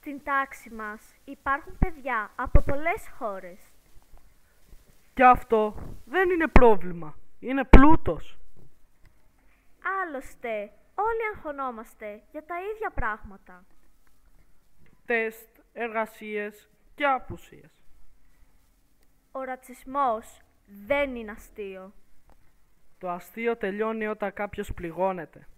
Στην τάξη μας υπάρχουν παιδιά από πολλές χώρες. Κι αυτό δεν είναι πρόβλημα. Είναι πλούτος. Άλλωστε, όλοι αγχωνόμαστε για τα ίδια πράγματα. Τεστ, εργασίες και απουσίες. Ο ρατσισμός δεν είναι αστείο. Το αστείο τελειώνει όταν κάποιος πληγώνεται.